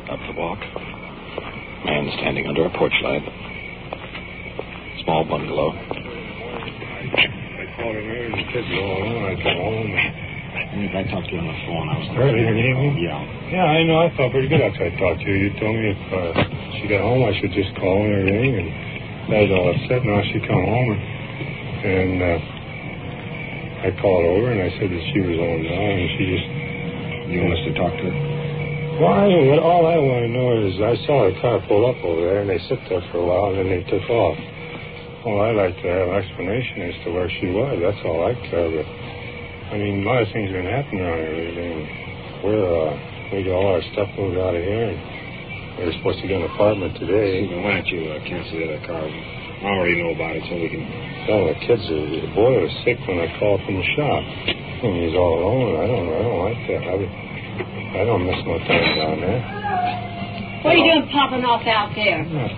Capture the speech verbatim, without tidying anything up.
Up the walk. Man standing under a porch light. Small bungalow. I called her there and the kids were all alone. I come home. And if I talked to you on the phone, I was... Early in the evening? Yeah. Yeah, I know. I felt pretty good after I talked to you. You told me if uh, she got home, I should just call and everything. And I was all upset. Now she come home and, and uh, I called over and I said that she was on now and she just... You want us to talk to her? Well, I, what, all I want to know is I saw a car pull up over there and they sit there for a while and then they took off. Well, I'd like to have an explanation as to where she was. That's all I care. But, I mean, a lot of things are going to happen around here. I mean, we're, uh, we got all our stuff moved out of here and we're supposed to get an apartment today. Stephen, why don't you uh, cancel the other car? I already know about it so we can... Well, the kids are... The boy was sick when I called from the shop. And he's all alone. I don't I don't like that. I, would, I don't miss no time down there. What are you doing popping off out there? Yeah.